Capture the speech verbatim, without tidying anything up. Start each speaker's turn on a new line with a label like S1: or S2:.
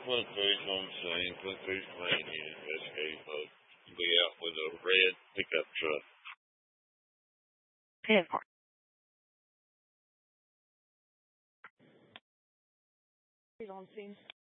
S1: Clint Creek on scene. Clint Creek Lane needed investigating mode. Be out with a red pickup truck.
S2: ten four. He's on scene.